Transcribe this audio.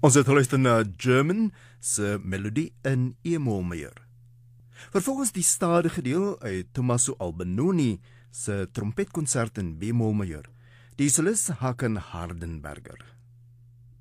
Ons het geluister na German se melodie in E-mol majeur. Vervolgens die stadige deel uit Tommaso Albinoni se trompetkonsert in B-mol majeur. Die solis Hakan Hardenberger.